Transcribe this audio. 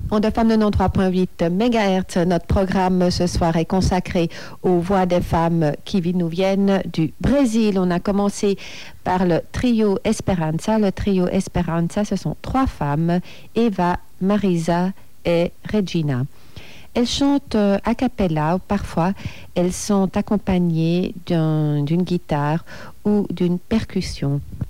On de femmes 93.8 MHz. Notre programme ce soir est consacré aux voix des femmes qui nous viennent du Brésil. On a commencé par le trio Esperanza. Le trio Esperanza, ce sont 3 femmes, Eva, Marisa et Regina. Elles chantent a cappella, ou parfois elles sont accompagnées d'une guitare ou d'une percussion.